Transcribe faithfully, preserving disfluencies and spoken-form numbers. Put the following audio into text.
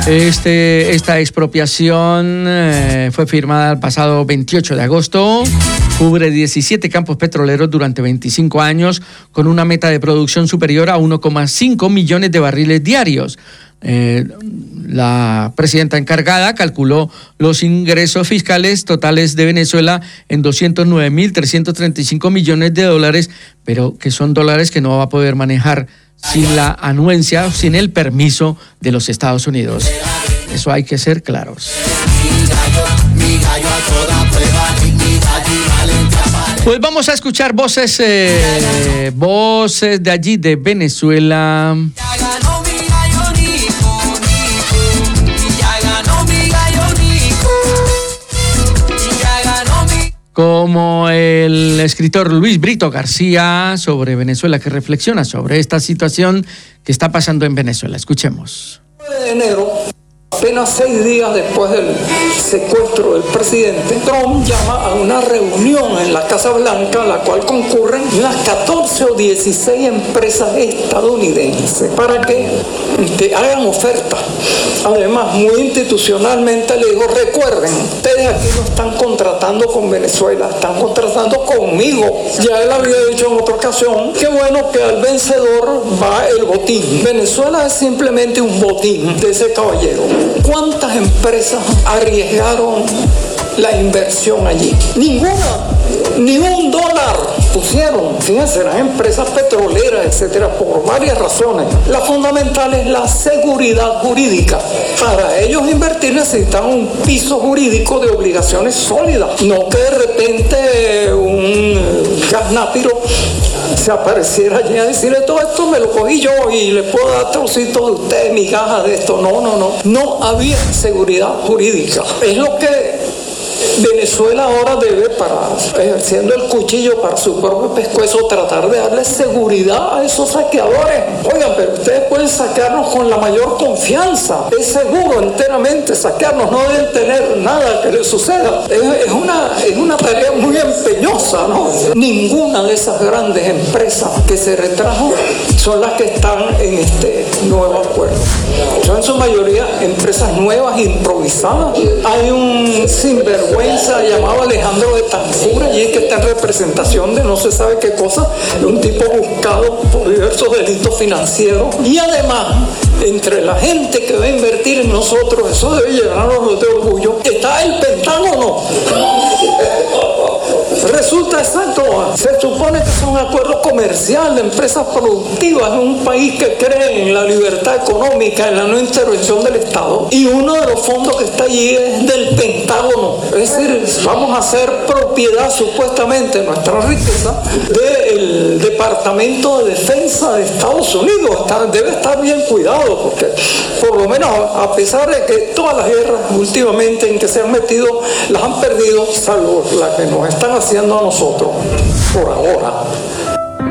Este, esta expropiación eh, fue firmada el pasado veintiocho de agosto, cubre diecisiete campos petroleros durante veinticinco años con una meta de producción superior a uno coma cinco millones de barriles diarios. Eh, la presidenta encargada calculó los ingresos fiscales totales de Venezuela en doscientos nueve mil trescientos treinta y cinco millones de dólares, pero que son dólares que no va a poder manejar sin la anuencia, sin el permiso de los Estados Unidos. Eso hay que ser claros. Pues vamos a escuchar voces, eh, voces de allí, de Venezuela. Como el escritor Luis Brito García sobre Venezuela, que reflexiona sobre esta situación que está pasando en Venezuela. Escuchemos. De enero, apenas seis días después del secuestro del presidente, Trump llama a una reunión en la Casa Blanca, a la cual concurren unas catorce o dieciséis empresas estadounidenses para que, que hagan ofertas. Además, muy institucionalmente le digo, recuerden, ustedes aquí no están contratando con Venezuela, están contratando conmigo. Ya él había dicho en otra ocasión que bueno, que al vencedor va el botín. Venezuela es simplemente un botín de ese caballero. ¿Cuántas empresas arriesgaron la inversión allí? Ninguna. Ni un dólar pusieron. Fíjense, eran empresas petroleras, etcétera, por varias razones. La fundamental es la seguridad jurídica. Para ellos invertir necesitan un piso jurídico de obligaciones sólidas. No que de repente un gaznápiro se apareciera allí a decirle todo esto me lo cogí yo y le puedo dar trocitos de usted, migajas de esto. No, no, no. No había seguridad jurídica. Es lo que Venezuela ahora debe, para ejerciendo el cuchillo para su propio pescuezo, tratar de darle seguridad a esos saqueadores. Oigan, pero ustedes pueden saquearnos con la mayor confianza. Es seguro enteramente saquearnos, no deben tener nada que les suceda. Es, es, una, es una tarea muy empeñosa, ¿no? Ninguna de esas grandes empresas que se retrajo son las que están en este nuevo acuerdo. Son en su mayoría empresas nuevas, improvisadas. Hay un sinvergüenza llamado Alejandro de Tancura, y es que está en representación de no se sabe qué cosa, de un tipo buscado por diversos delitos financieros. Y además, entre la gente que va a invertir en nosotros, eso debe llenarnos de orgullo, está el Pentágono. Resulta exacto, se supone que son acuerdos comerciales, empresas productivas en un país que cree en la libertad económica, en la no intervención del Estado, y uno de los fondos que está allí es del Pentágono. Es decir, vamos a hacer propiedad supuestamente nuestra riqueza del Departamento de Defensa de Estados Unidos. Está, debe estar bien cuidado, porque por lo menos a pesar de que todas las guerras últimamente en que se han metido las han perdido, salvo la que nos están haciendo a nosotros por ahora.